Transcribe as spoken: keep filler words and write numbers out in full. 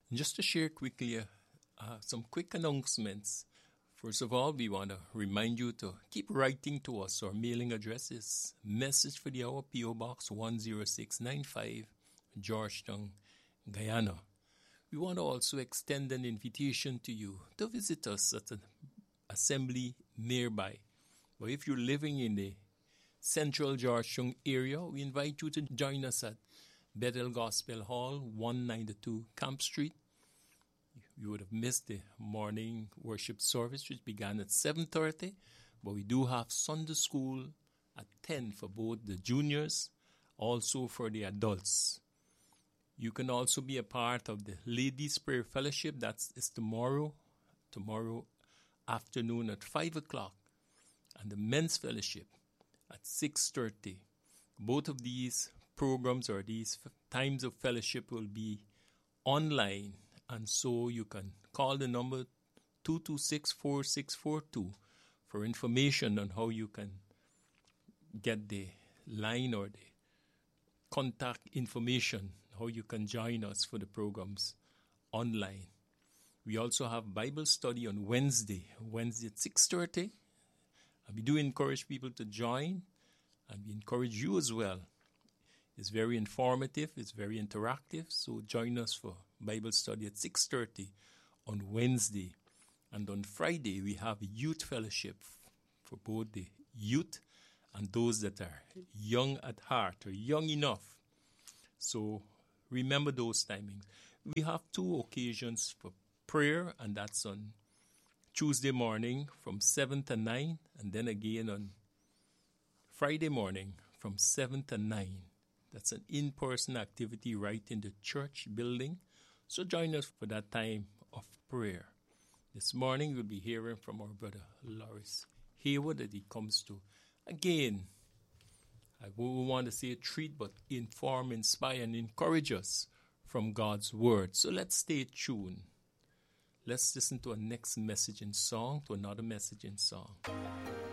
And just to share quickly uh, uh, some quick announcements. First of all, we want to remind you to keep writing to us. Our mailing address is Message for the Hour, P O. Box one zero six nine five, Georgetown, Guyana. We want to also extend an invitation to you to visit us at an assembly nearby. But if you're living in the central Georgetown area, we invite you to join us at Bethel Gospel Hall, one ninety-two Camp Street. You would have missed the morning worship service, which began at seven thirty, but we do have Sunday school at ten for both the juniors, also for the adults. You can also be a part of the Ladies' Prayer Fellowship. That's is tomorrow, tomorrow afternoon at five o'clock, and the Men's Fellowship at six thirty. Both of these programs or these f- times of fellowship will be online, and so you can call the number two two six, four six four two for information on how you can get the line or the contact information, how you can join us for the programs online. We also have Bible study on Wednesday, Wednesday at six thirty. And we do encourage people to join, and we encourage you as well. It's very informative, it's very interactive, so join us for Bible study at six thirty on Wednesday. And on Friday, we have youth fellowship for both the youth and those that are young at heart or young enough. So remember those timings. We have two occasions for prayer, and that's on Tuesday morning from seven to nine, and then again on Friday morning from seven to nine. That's an in-person activity right in the church building. So join us for that time of prayer. This morning we'll be hearing from our brother Loris Hayward that he comes to, again, I won't want to say a treat, but inform, inspire, and encourage us from God's word. So let's stay tuned. Let's listen to our next message in song, to another message in song.